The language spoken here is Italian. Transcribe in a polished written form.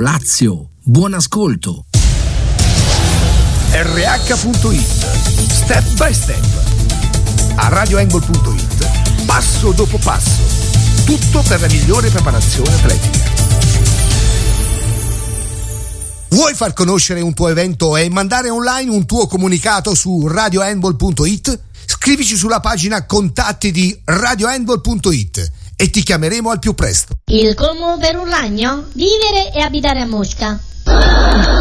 Lazio. Buon ascolto. RH.it. Step by step. A radiohandball.it. Passo dopo passo. Tutto per la migliore preparazione atletica. Vuoi far conoscere un tuo evento e mandare online un tuo comunicato su radiohandball.it? Scrivici sulla pagina contatti di radiohandball.it e ti chiameremo al più presto. Il colmo per un ragno? Vivere e abitare a Mosca.